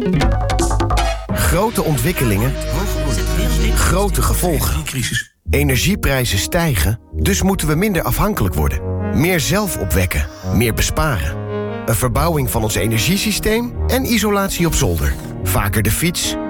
Grote ontwikkelingen, grote gevolgen. Energieprijzen stijgen, dus moeten we minder afhankelijk worden. Meer zelf opwekken, meer besparen. Een verbouwing van ons energiesysteem en isolatie op zolder. Vaker de fiets,